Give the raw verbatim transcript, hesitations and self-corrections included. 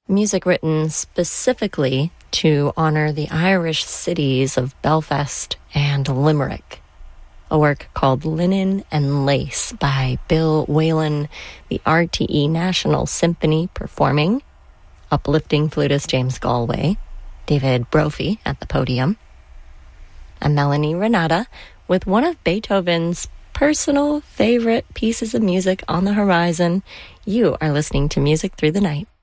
Music written specifically to honor the Irish cities of Belfast and Limerick. A work called Linen and Lace by Bill Whalen, the R T E National Symphony performing, uplifting flutist James Galway, David Brophy at the podium, and Melanie Renata with one of Beethoven's personal favorite pieces of music on the horizon. You are listening to Music Through the Night.